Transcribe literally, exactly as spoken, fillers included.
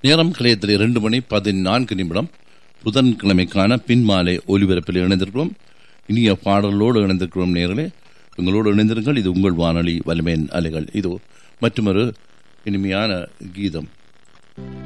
நேரம் கலையத்தில் இரண்டு மணி பதினான்கு நிமிடம். புதன்கிழமைக்கான பின்மாலை ஒலிபரப்பில் இணைந்திருக்கிறோம். இனிய பாடலோடு இணைந்திருக்கிறோம். நேர்களே, உங்களோடு இணைந்திருங்கள். இது உங்கள் வானொலி வலிமையின் அலைகள். இது மற்றொரு இனிமையான கீதம்.